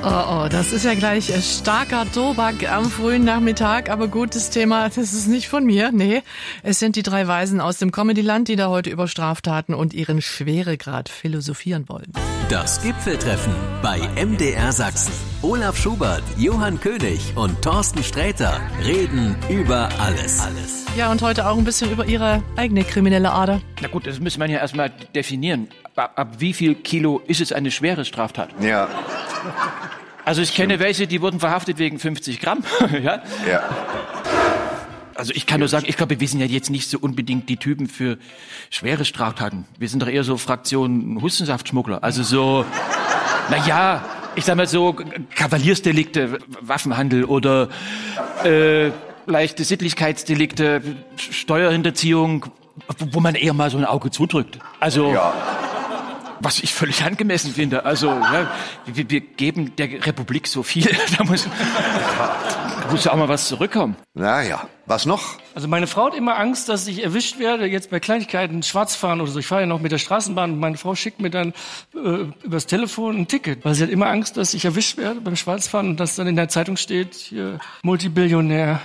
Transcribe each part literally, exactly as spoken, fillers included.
Oh, oh, das ist ja gleich starker Tobak am frühen Nachmittag, aber gutes Thema, das ist nicht von mir, nee. Es sind die drei Weisen aus dem Comedyland, die da heute über Straftaten und ihren Schweregrad philosophieren wollen. Das Gipfeltreffen bei M D R Sachsen. Olaf Schubert, Johann König und Thorsten Sträter reden über alles. alles. Ja, und heute auch ein bisschen über ihre eigene kriminelle Ader. Na gut, das müsste man ja erstmal definieren. Ab, ab wie viel Kilo ist es eine schwere Straftat? Ja. Also ich kenne welche, die wurden verhaftet wegen fünfzig Gramm. ja? Ja. Also ich kann nur sagen, ich glaube, wir sind ja jetzt nicht so unbedingt die Typen für schwere Straftaten. Wir sind doch eher so Fraktion Hustensaftschmuggler. Also so, na ja, ich sag mal so Kavaliersdelikte, Waffenhandel oder äh, leichte Sittlichkeitsdelikte, Steuerhinterziehung, wo man eher mal so ein Auge zudrückt. Also Ja. was ich völlig angemessen finde. Also ja, wir, wir geben der Republik so viel, da muss, da muss ja auch mal was zurückkommen. Naja, was noch? Also meine Frau hat immer Angst, dass ich erwischt werde, jetzt bei Kleinigkeiten schwarz fahren oder so. Ich fahre ja noch mit der Straßenbahn und meine Frau schickt mir dann äh, übers Telefon ein Ticket. Weil sie hat immer Angst, dass ich erwischt werde beim Schwarzfahren und dass dann in der Zeitung steht, hier, Multibillionär.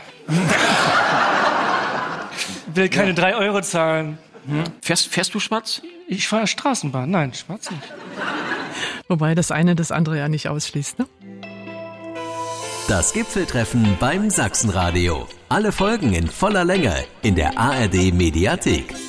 Will keine drei Euro zahlen. Hm? Fährst, fährst du schwarz? Ich fahre Straßenbahn. Nein, schwarz nicht. Wobei das eine das andere ja nicht ausschließt, ne? Das Gipfeltreffen beim Sachsenradio. Alle Folgen in voller Länge in der A R D Mediathek.